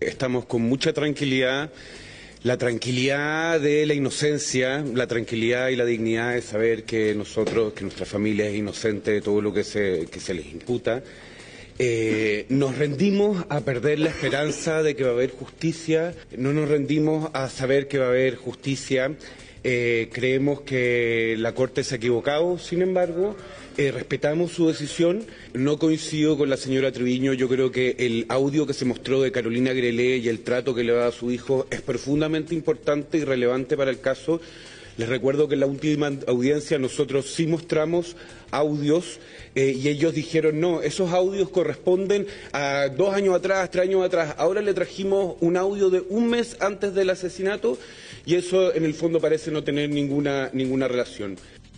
Estamos con mucha tranquilidad, la tranquilidad de la inocencia, la tranquilidad y la dignidad de saber que nuestra familia es inocente de todo lo que se les imputa. Nos rendimos a perder la esperanza de que va a haber justicia, no nos rendimos a saber que va a haber justicia. Creemos que la Corte se ha equivocado, sin embargo, respetamos su decisión. No coincido con la señora Treviño. Yo creo que el audio que se mostró de Carolina Grelé y el trato que le da a su hijo es profundamente importante y relevante para el caso. Les recuerdo que en la última audiencia nosotros sí mostramos audios y ellos dijeron no, esos audios corresponden a 2 años atrás, 3 años atrás. Ahora le trajimos un audio de 1 mes antes del asesinato y eso en el fondo parece no tener ninguna relación.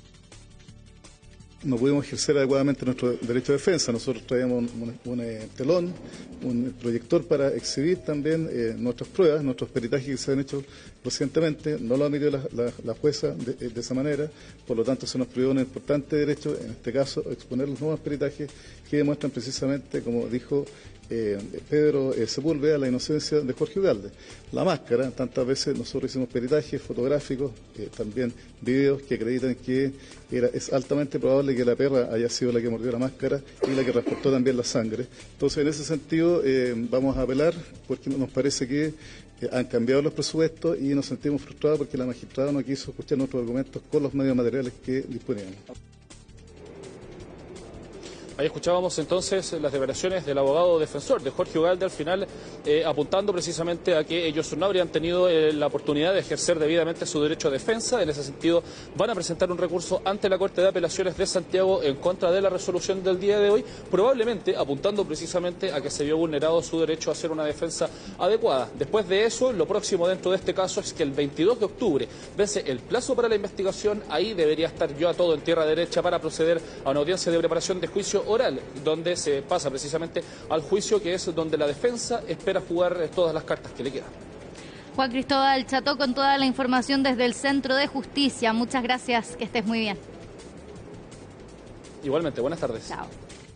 No pudimos ejercer adecuadamente nuestro derecho de defensa. Nosotros traíamos un telón, un proyector para exhibir también nuestras pruebas, nuestros peritajes que se han hecho recientemente. No lo admitió la jueza de esa manera, por lo tanto se nos priva un importante derecho, en este caso, exponer los nuevos peritajes que demuestran precisamente, como dijo Pedro Sepúlveda, la inocencia de Jorge Ugalde. La máscara, tantas veces nosotros hicimos peritajes fotográficos, también videos que acreditan que es altamente probable que la perra haya sido la que mordió la máscara y la que transportó también la sangre. Entonces, en ese sentido, vamos a apelar porque nos parece que han cambiado los presupuestos y nos sentimos frustrados porque la magistrada no quiso escuchar nuestros argumentos con los medios materiales que disponíamos. Ahí escuchábamos entonces las declaraciones del abogado defensor de Jorge Ugalde, al final apuntando precisamente a que ellos no habrían tenido la oportunidad de ejercer debidamente su derecho a defensa. En ese sentido, van a presentar un recurso ante la Corte de Apelaciones de Santiago en contra de la resolución del día de hoy, probablemente apuntando precisamente a que se vio vulnerado su derecho a hacer una defensa adecuada. Después de eso, lo próximo dentro de este caso es que el 22 de octubre vence el plazo para la investigación. Ahí debería estar ya todo en tierra derecha para proceder a una audiencia de preparación de juicio oral, donde se pasa precisamente al juicio, que es donde la defensa espera jugar todas las cartas que le quedan. Juan Cristóbal Cható con toda la información desde el Centro de Justicia. Muchas gracias, que estés muy bien. Igualmente, buenas tardes. Chao.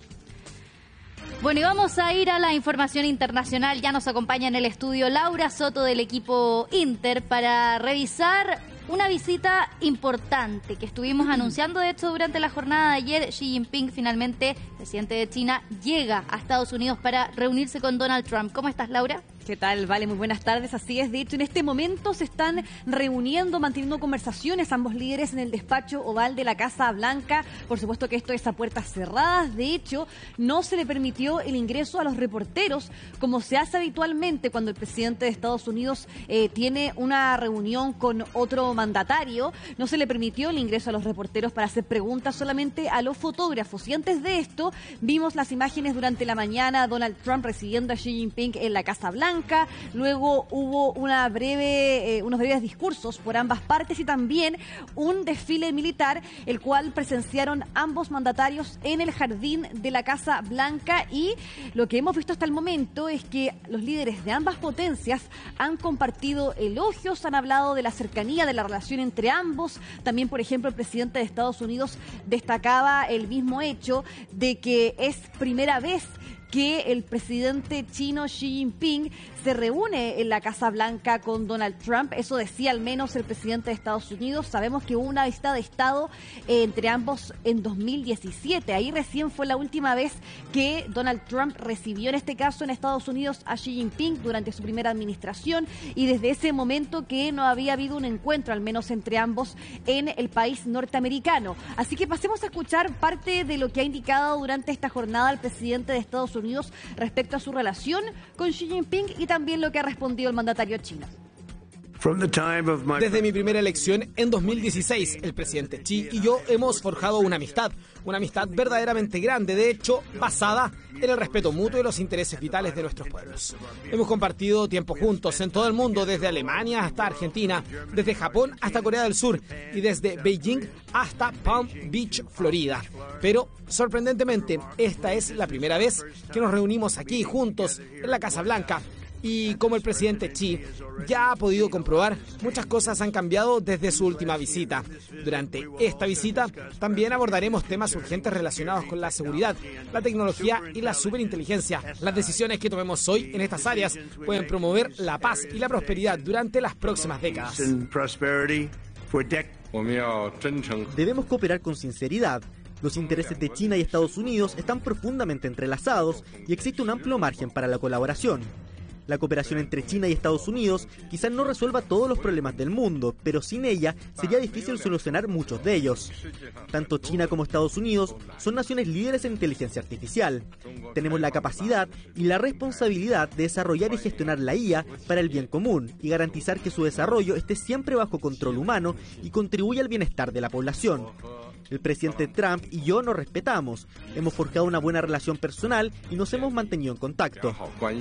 Bueno, y vamos a ir a la información internacional. Ya nos acompaña en el estudio Laura Soto del equipo Inter para revisar una visita importante que estuvimos anunciando, de hecho, durante la jornada de ayer. Xi Jinping, finalmente, presidente de China, llega a Estados Unidos para reunirse con Donald Trump. ¿Cómo estás, Laura? ¿Qué tal? Vale, muy buenas tardes. Así es, de hecho, en este momento se están reuniendo, manteniendo conversaciones ambos líderes en el despacho oval de la Casa Blanca. Por supuesto que esto es a puertas cerradas. De hecho, no se le permitió el ingreso a los reporteros, como se hace habitualmente cuando el presidente de Estados Unidos tiene una reunión con otro mandatario. No se le permitió el ingreso a los reporteros para hacer preguntas, solamente a los fotógrafos. Y antes de esto, vimos las imágenes durante la mañana, Donald Trump recibiendo a Xi Jinping en la Casa Blanca. Luego hubo unos breves discursos por ambas partes y también un desfile militar, el cual presenciaron ambos mandatarios en el jardín de la Casa Blanca. Y lo que hemos visto hasta el momento es que los líderes de ambas potencias han compartido elogios, han hablado de la cercanía de la relación entre ambos. También, por ejemplo, el presidente de Estados Unidos destacaba el mismo hecho de que es primera vez que el presidente chino Xi Jinping se reúne en la Casa Blanca con Donald Trump. Eso decía al menos el presidente de Estados Unidos. Sabemos que hubo una visita de Estado entre ambos en 2017. Ahí recién fue la última vez que Donald Trump recibió, en este caso en Estados Unidos, a Xi Jinping durante su primera administración, y desde ese momento que no había habido un encuentro, al menos entre ambos, en el país norteamericano. Así que pasemos a escuchar parte de lo que ha indicado durante esta jornada el presidente de Estados Unidos respecto a su relación con Xi Jinping y también lo que ha respondido el mandatario chino. Desde mi primera elección en 2016, el presidente Xi y yo hemos forjado una amistad verdaderamente grande, de hecho, basada en el respeto mutuo y los intereses vitales de nuestros pueblos. Hemos compartido tiempo juntos en todo el mundo, desde Alemania hasta Argentina, desde Japón hasta Corea del Sur y desde Beijing hasta Palm Beach, Florida. Pero, sorprendentemente, esta es la primera vez que nos reunimos aquí juntos en la Casa Blanca. Y como el presidente Xi ya ha podido comprobar, muchas cosas han cambiado desde su última visita. Durante esta visita también abordaremos temas urgentes relacionados con la seguridad, la tecnología y la superinteligencia. Las decisiones que tomemos hoy en estas áreas pueden promover la paz y la prosperidad durante las próximas décadas. Debemos cooperar con sinceridad. Los intereses de China y Estados Unidos están profundamente entrelazados y existe un amplio margen para la colaboración. La cooperación entre China y Estados Unidos quizás no resuelva todos los problemas del mundo, pero sin ella sería difícil solucionar muchos de ellos. Tanto China como Estados Unidos son naciones líderes en inteligencia artificial. Tenemos la capacidad y la responsabilidad de desarrollar y gestionar la IA para el bien común y garantizar que su desarrollo esté siempre bajo control humano y contribuya al bienestar de la población. El presidente Trump y yo nos respetamos, hemos forjado una buena relación personal y nos hemos mantenido en contacto.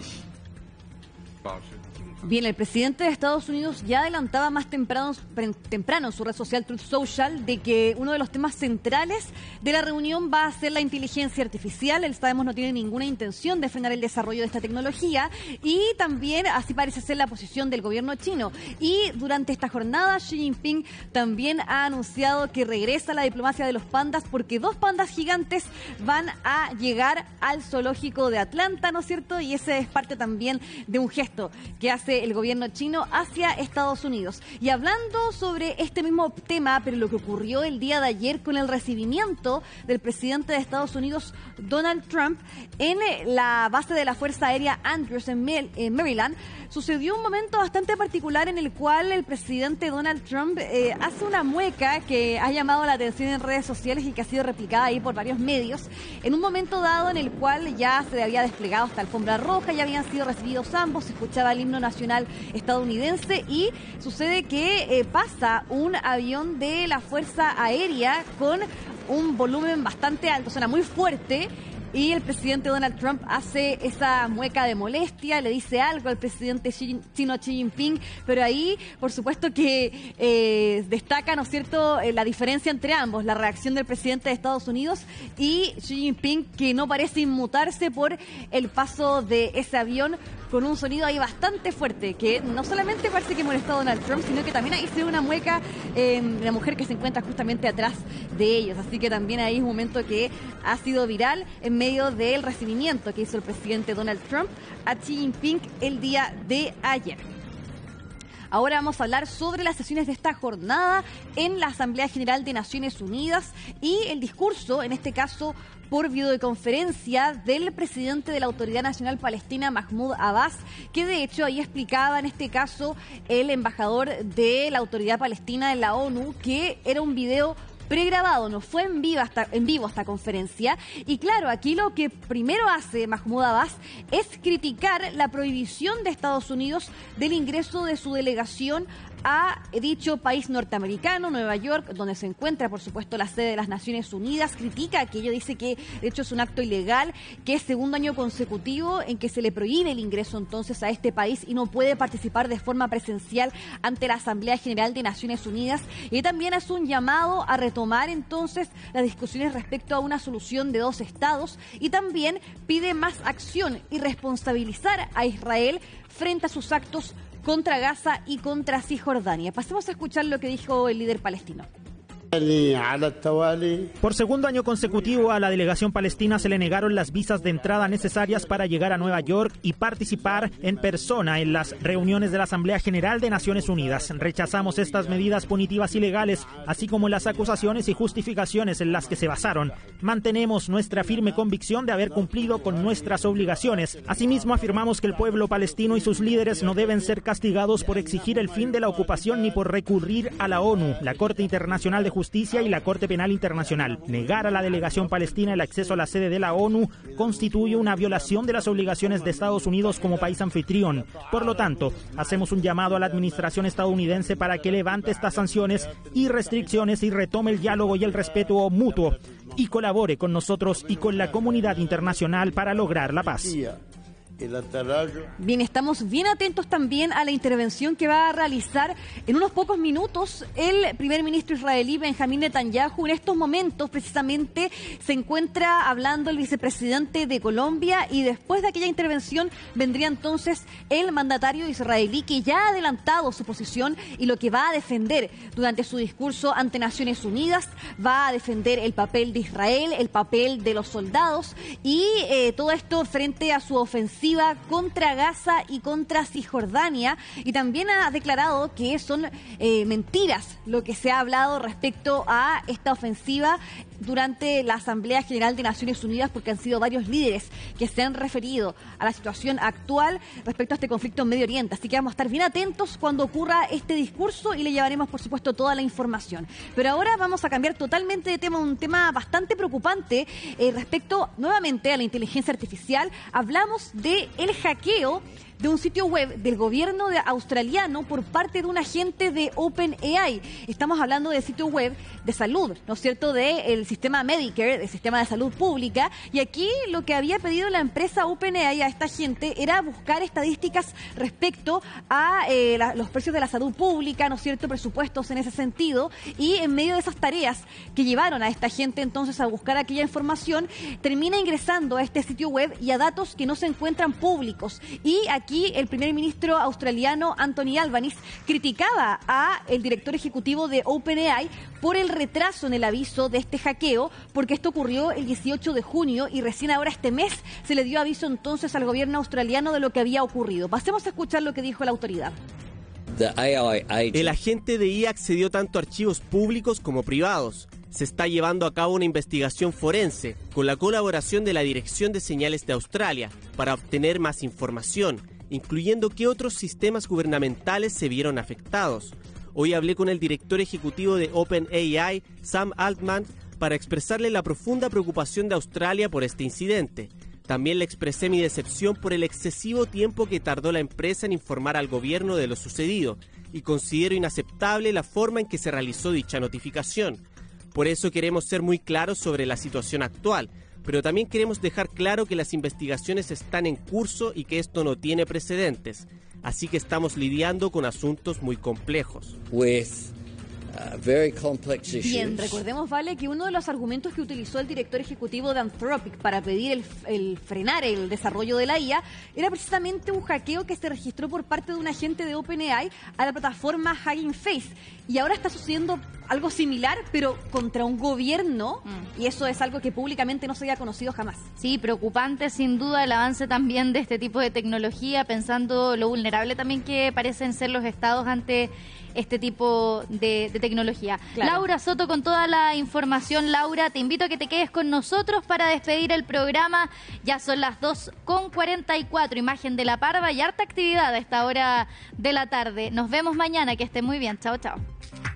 Bien, el presidente de Estados Unidos ya adelantaba más temprano en su red social Truth Social de que uno de los temas centrales de la reunión va a ser la inteligencia artificial. Él, sabemos, no tiene ninguna intención de frenar el desarrollo de esta tecnología y también así parece ser la posición del gobierno chino. Y durante esta jornada Xi Jinping también ha anunciado que regresa a la diplomacia de los pandas porque 2 pandas gigantes van a llegar al zoológico de Atlanta, ¿no es cierto? Y ese es parte también de un gesto que hace el gobierno chino hacia Estados Unidos. Y hablando sobre este mismo tema, pero lo que ocurrió el día de ayer con el recibimiento del presidente de Estados Unidos, Donald Trump, en la base de la Fuerza Aérea Andrews en Maryland, sucedió un momento bastante particular en el cual el presidente Donald Trump hace una mueca que ha llamado la atención en redes sociales y que ha sido replicada ahí por varios medios, en un momento dado en el cual ya se había desplegado esta alfombra roja, ya habían sido recibidos ambos, se escuchaba el himno nacional estadounidense y sucede que pasa un avión de la Fuerza Aérea con un volumen bastante alto, suena muy fuerte. Y el presidente Donald Trump hace esa mueca de molestia, le dice algo al presidente chino Xi Jinping, pero ahí, por supuesto que destaca, ¿no es cierto?, la diferencia entre ambos, la reacción del presidente de Estados Unidos y Xi Jinping, que no parece inmutarse por el paso de ese avión con un sonido ahí bastante fuerte, que no solamente parece que molestó a Donald Trump, sino que también ahí se ve una mueca la mujer que se encuentra justamente atrás de ellos. Así que también ahí es un momento que ha sido viral en medio del recibimiento que hizo el presidente Donald Trump a Xi Jinping el día de ayer. Ahora vamos a hablar sobre las sesiones de esta jornada en la Asamblea General de Naciones Unidas y el discurso, en este caso por videoconferencia, del presidente de la Autoridad Nacional Palestina, Mahmoud Abbas, que de hecho ahí explicaba en este caso el embajador de la Autoridad Palestina en la ONU que era un video pregrabado, no fue en vivo esta conferencia. Y claro, aquí lo que primero hace Mahmoud Abbas es criticar la prohibición de Estados Unidos del ingreso de su delegación a dicho país norteamericano, Nueva York, donde se encuentra, por supuesto, la sede de las Naciones Unidas. Critica aquello, dice que de hecho es un acto ilegal, que es segundo año consecutivo en que se le prohíbe el ingreso entonces a este país y no puede participar de forma presencial ante la Asamblea General de Naciones Unidas. Y también hace un llamado a retomar entonces las discusiones respecto a una solución de 2 estados y también pide más acción y responsabilizar a Israel frente a sus actos contra Gaza y contra Cisjordania. Pasemos a escuchar lo que dijo el líder palestino. Por segundo año consecutivo a la delegación palestina se le negaron las visas de entrada necesarias para llegar a Nueva York y participar en persona en las reuniones de la Asamblea General de Naciones Unidas. Rechazamos estas medidas punitivas ilegales, así como las acusaciones y justificaciones en las que se basaron. Mantenemos nuestra firme convicción de haber cumplido con nuestras obligaciones. Asimismo, afirmamos que el pueblo palestino y sus líderes no deben ser castigados por exigir el fin de la ocupación ni por recurrir a la ONU, la Corte Internacional de Justicia y la Corte Penal Internacional. Negar a la delegación palestina el acceso a la sede de la ONU constituye una violación de las obligaciones de Estados Unidos como país anfitrión. Por lo tanto, hacemos un llamado a la administración estadounidense para que levante estas sanciones y restricciones y retome el diálogo y el respeto mutuo y colabore con nosotros y con la comunidad internacional para lograr la paz. Bien, estamos bien atentos también a la intervención que va a realizar en unos pocos minutos el primer ministro israelí Benjamín Netanyahu. En estos momentos, precisamente, se encuentra hablando el vicepresidente de Colombia y después de aquella intervención vendría entonces el mandatario israelí que ya ha adelantado su posición y lo que va a defender durante su discurso ante Naciones Unidas. Va a defender el papel de Israel, el papel de los soldados y todo esto frente a su ofensiva contra Gaza y contra Cisjordania, y también ha declarado que son mentiras lo que se ha hablado respecto a esta ofensiva durante la Asamblea General de Naciones Unidas, porque han sido varios líderes que se han referido a la situación actual respecto a este conflicto en Medio Oriente. Así que vamos a estar bien atentos cuando ocurra este discurso y le llevaremos, por supuesto, toda la información. Pero ahora vamos a cambiar totalmente de tema, un tema bastante preocupante respecto nuevamente a la inteligencia artificial. Hablamos de el hackeo de un sitio web del gobierno australiano por parte de un agente de OpenAI. Estamos hablando del sitio web de salud, ¿no es cierto?, del sistema Medicare, del sistema de salud pública. Y aquí lo que había pedido la empresa OpenAI a esta gente era buscar estadísticas respecto a los precios de la salud pública, ¿no es cierto?, presupuestos en ese sentido. Y en medio de esas tareas que llevaron a esta gente entonces a buscar aquella información, termina ingresando a este sitio web y a datos que no se encuentran públicos. Y aquí el primer ministro australiano Anthony Albanese criticaba a el director ejecutivo de OpenAI por el retraso en el aviso de este hackeo, porque esto ocurrió el 18 de junio y recién ahora este mes se le dio aviso entonces al gobierno australiano de lo que había ocurrido. Pasemos a escuchar lo que dijo la autoridad. El agente de IA accedió tanto a archivos públicos como privados. Se está llevando a cabo una investigación forense con la colaboración de la Dirección de Señales de Australia para obtener más información, incluyendo qué otros sistemas gubernamentales se vieron afectados. Hoy hablé con el director ejecutivo de OpenAI, Sam Altman, para expresarle la profunda preocupación de Australia por este incidente. También le expresé mi decepción por el excesivo tiempo que tardó la empresa en informar al gobierno de lo sucedido y considero inaceptable la forma en que se realizó dicha notificación. Por eso queremos ser muy claros sobre la situación actual, pero también queremos dejar claro que las investigaciones están en curso y que esto no tiene precedentes. Así que estamos lidiando con asuntos muy complejos. Bien, recordemos, Vale, que uno de los argumentos que utilizó el director ejecutivo de Anthropic para pedir el frenar el desarrollo de la IA era precisamente un hackeo que se registró por parte de un agente de OpenAI a la plataforma Hugging Face. Y ahora está sucediendo algo similar, pero contra un gobierno, y eso es algo que públicamente no se había conocido jamás. Sí, preocupante sin duda el avance también de este tipo de tecnología, pensando lo vulnerable también que parecen ser los estados ante este tipo de tecnología. Claro. Laura Soto con toda la información. Laura, te invito a que te quedes con nosotros para despedir el programa. Ya son las 2:44, imagen de la parva y harta actividad a esta hora de la tarde. Nos vemos mañana, que estén muy bien. Chao, chao.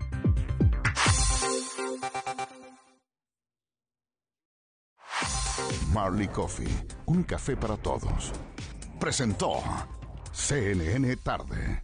Marley Coffee, un café para todos. Presentó CNN Tarde.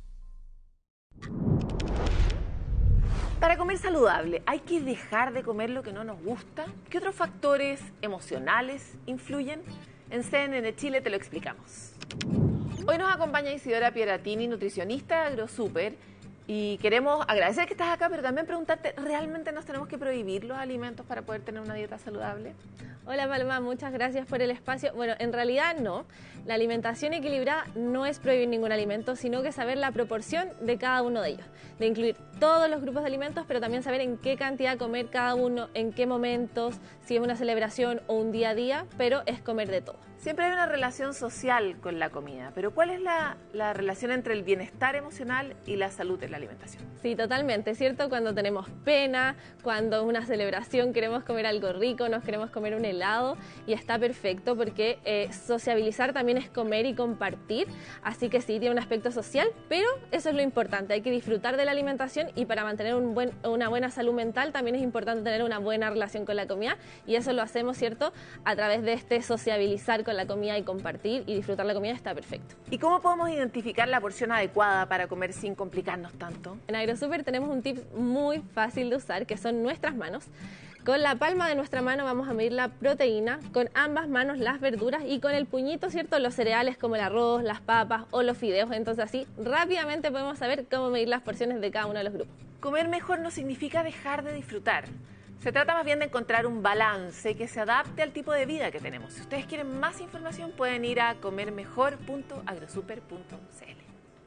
Para comer saludable, ¿hay que dejar de comer lo que no nos gusta? ¿Qué otros factores emocionales influyen? En CNN Chile te lo explicamos. Hoy nos acompaña Isidora Pieratini, nutricionista de AgroSuper, y queremos agradecer que estás acá, pero también preguntarte, ¿realmente nos tenemos que prohibir los alimentos para poder tener una dieta saludable? Hola Palma, muchas gracias por el espacio. Bueno, en realidad no. La alimentación equilibrada no es prohibir ningún alimento, sino que saber la proporción de cada uno de ellos. De incluir todos los grupos de alimentos, pero también saber en qué cantidad comer cada uno, en qué momentos, si es una celebración o un día a día, pero es comer de todo. Siempre hay una relación social con la comida, pero ¿cuál es la relación entre el bienestar emocional y la salud en la alimentación? Sí, totalmente, ¿cierto? Cuando tenemos pena, cuando es una celebración queremos comer algo rico, nos queremos comer un helado y está perfecto porque sociabilizar también es comer y compartir, así que sí, tiene un aspecto social, pero eso es lo importante, hay que disfrutar de la alimentación y para mantener una buena salud mental también es importante tener una buena relación con la comida y eso lo hacemos, ¿cierto? A través de este sociabilizar con la comida y compartir y disfrutar la comida está perfecto. ¿Y cómo podemos identificar la porción adecuada para comer sin complicarnos tanto? En AgroSuper tenemos un tip muy fácil de usar que son nuestras manos. Con la palma de nuestra mano vamos a medir la proteína, con ambas manos las verduras y con el puñito, ¿cierto?, los cereales como el arroz, las papas o los fideos. Entonces así rápidamente podemos saber cómo medir las porciones de cada uno de los grupos. Comer mejor no significa dejar de disfrutar. Se trata más bien de encontrar un balance que se adapte al tipo de vida que tenemos. Si ustedes quieren más información pueden ir a comermejor.agrosuper.cl.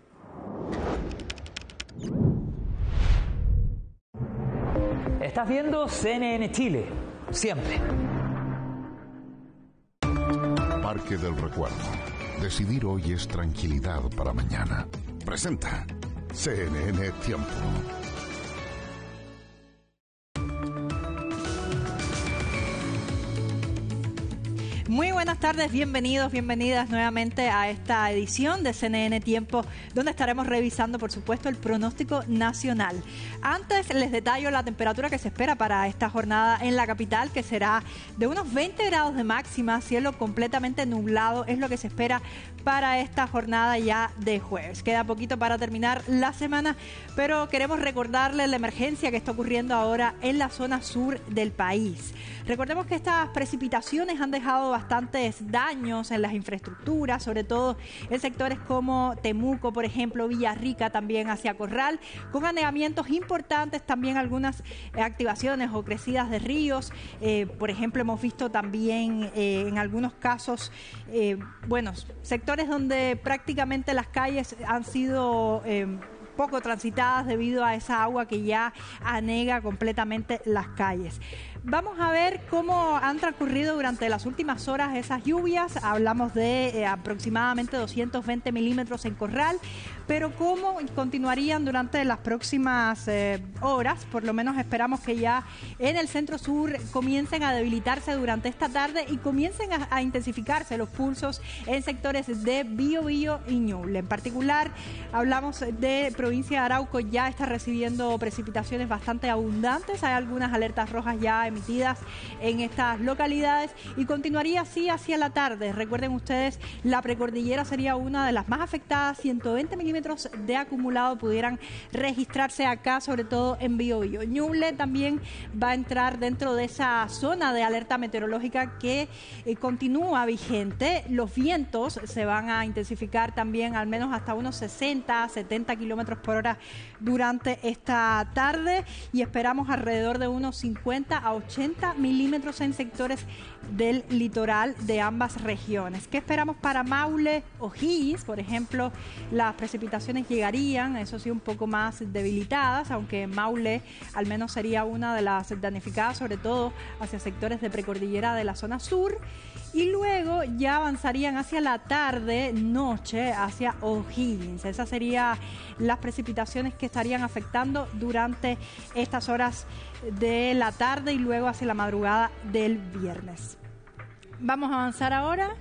Estás viendo CNN Chile, siempre. Parque del Recuerdo. Decidir hoy es tranquilidad para mañana. Presenta CNN Tiempo. Muy buenas tardes, bienvenidos, bienvenidas nuevamente a esta edición de CNN Tiempo, donde estaremos revisando, por supuesto, el pronóstico nacional. Antes les detallo la temperatura que se espera para esta jornada en la capital, que será de unos 20 grados de máxima, cielo completamente nublado, es lo que se espera para esta jornada ya de jueves. Queda poquito para terminar la semana, pero queremos recordarles la emergencia que está ocurriendo ahora en la zona sur del país. Recordemos que estas precipitaciones han dejado bastantes daños en las infraestructuras, sobre todo en sectores como Temuco, por ejemplo, Villarrica, también hacia Corral, con anegamientos importantes, también algunas activaciones o crecidas de ríos. Por ejemplo, hemos visto también en algunos casos, sectores donde prácticamente las calles han sido poco transitadas debido a esa agua que ya anega completamente las calles. Vamos a ver cómo han transcurrido durante las últimas horas esas lluvias. Hablamos de aproximadamente 220 milímetros en Corral, pero cómo continuarían durante las próximas horas. Por lo menos esperamos que ya en el centro sur comiencen a debilitarse durante esta tarde y comiencen a intensificarse los pulsos en sectores de Biobío y Ñuble. En particular, hablamos de provincia de Arauco, ya está recibiendo precipitaciones bastante abundantes. Hay algunas alertas rojas ya emitidas en estas localidades y continuaría así hacia la tarde. Recuerden ustedes, la precordillera sería una de las más afectadas. 120 milímetros de acumulado pudieran registrarse acá, sobre todo en Biobío. Ñuble también va a entrar dentro de esa zona de alerta meteorológica que continúa vigente. Los vientos se van a intensificar también al menos hasta unos 60, 70 kilómetros por hora durante esta tarde y esperamos alrededor de unos 50 a 80 milímetros en sectores del litoral de ambas regiones. ¿Qué esperamos para Maule o O'Higgins? Por ejemplo, las precipitaciones llegarían, eso sí, un poco más debilitadas, aunque Maule al menos sería una de las damnificadas, sobre todo hacia sectores de precordillera de la zona sur. Y luego ya avanzarían hacia la tarde, noche, hacia O'Higgins. Esas serían las precipitaciones que estarían afectando durante estas horas de la tarde y luego hacia la madrugada del viernes. Vamos a avanzar ahora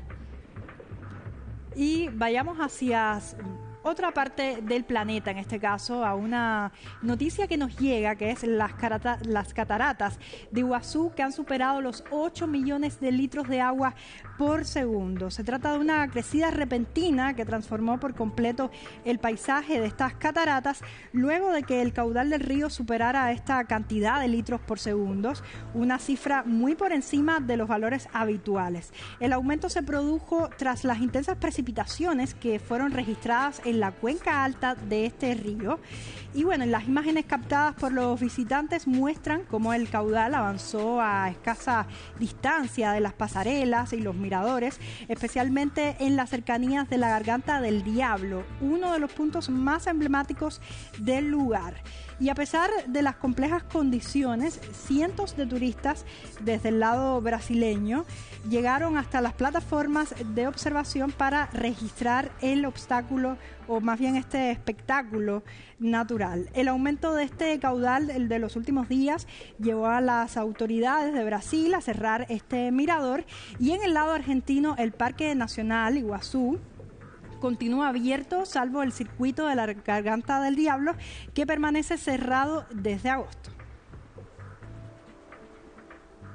y vayamos hacia otra parte del planeta, en este caso a una noticia que nos llega, que es las cataratas de Iguazú, que han superado los 8 millones de litros de agua por segundo. Se trata de una crecida repentina que transformó por completo el paisaje de estas cataratas luego de que el caudal del río superara esta cantidad de litros por segundo, una cifra muy por encima de los valores habituales. El aumento se produjo tras las intensas precipitaciones que fueron registradas en la cuenca alta de este río. Y bueno, las imágenes captadas por los visitantes muestran cómo el caudal avanzó a escasa distancia de las pasarelas y los miradores, especialmente en las cercanías de la Garganta del Diablo, uno de los puntos más emblemáticos del lugar. Y a pesar de las complejas condiciones, cientos de turistas desde el lado brasileño llegaron hasta las plataformas de observación para registrar el obstáculo, o más bien este espectáculo natural. El aumento de este caudal, el de los últimos días, llevó a las autoridades de Brasil a cerrar este mirador, y en el lado argentino el Parque Nacional Iguazú continúa abierto, salvo el circuito de la Garganta del Diablo, que permanece cerrado desde agosto.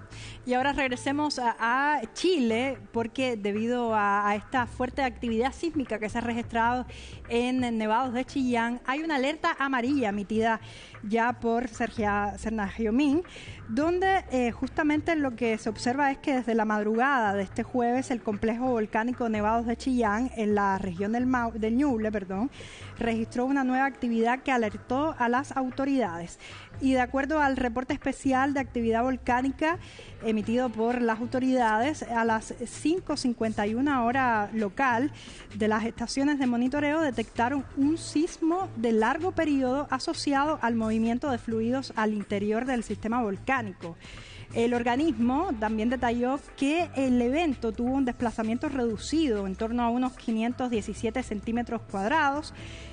Y ahora regresemos a Chile, porque debido a esta fuerte actividad sísmica que se ha registrado en Nevados de Chillán, hay una alerta amarilla emitida ya por Cernagiomín, donde justamente lo que se observa es que desde la madrugada de este jueves el complejo volcánico Nevados de Chillán, en la región del Ñuble, registró una nueva actividad que alertó a las autoridades. Y de acuerdo al reporte especial de actividad volcánica emitido por las autoridades, a las 5:51 hora local de las estaciones de monitoreo detectaron un sismo de largo periodo asociado al movimiento de fluidos al interior del sistema volcánico. El organismo también detalló que el evento tuvo un desplazamiento reducido en torno a unos 517 centímetros cuadrados